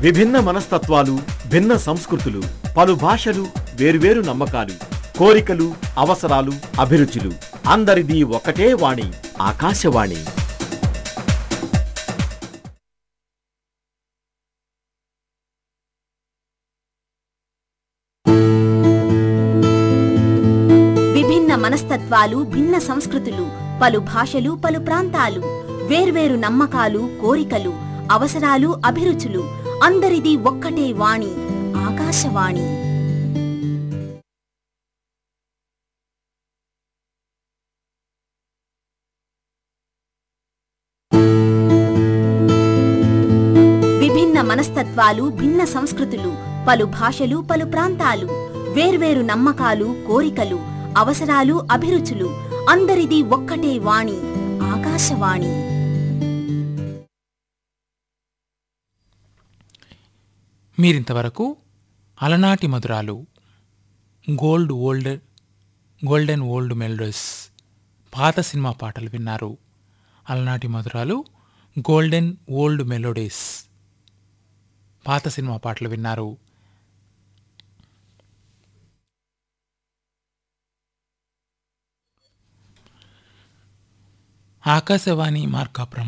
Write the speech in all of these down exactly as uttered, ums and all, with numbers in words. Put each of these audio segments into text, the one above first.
విభిన్న మనస్తత్వాలు, భిన్న సంస్కృతులు, పలు భాషలు, వేర్వేరు నమ్మకాలు, కోరికలు, అవసరాలు, అభిరుచులు, అందరిది ఒకటే వాణి, ఆకాశవాణి. విభిన్న మనస్తత్వాలు, భిన్న సంస్కృతులు, పలు భాషలు, పలు ప్రాంతాలు, వేర్వేరు నమ్మకాలు, కోరికలు, అవసరాలు, అభిరుచులు, అందరిది ఒక్కటే వాణి, ఆకాశవాణి. విభిన్న మనస్తత్వాలు, భిన్న సంస్కృతులు, పలు భాషలు, పలు ప్రాంతాలు, వేర్వేరు నమ్మకాలు, కోరికలు, అవసరాలు, అభిరుచులు, అందరిది ఒక్కటే వాణి, ఆకాశవాణి. మీరింతవరకు అలనాటి మధురాలు gold old golden old melodies పాత సినిమా పాటలు విన్నారు. అలనాటి మధురాలు గోల్డెన్ ఓల్డ్ మెలోడీస్ పాత సినిమా పాటలు విన్నారు. ఆకాశవాణి మార్కాపురం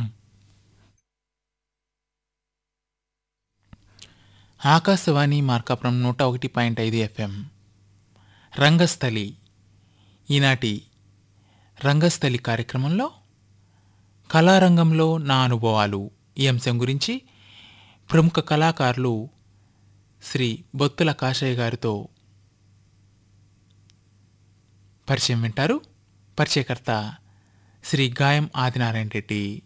ఆకాశవాణి మార్కాపురం నూట ఒకటి పాయింట్ ఐదు ఎఫ్ఎం. రంగస్థలి. ఈనాటి రంగస్థలి కార్యక్రమంలో కళారంగంలో నా అనుభవాలు ఈ అంశం గురించి ప్రముఖ కళాకారులు శ్రీ బొత్తుల కాశయ్య గారితో పరిచయం వింటారు. పరిచయకర్త శ్రీ గాయం ఆదినారాయణ రెడ్డి.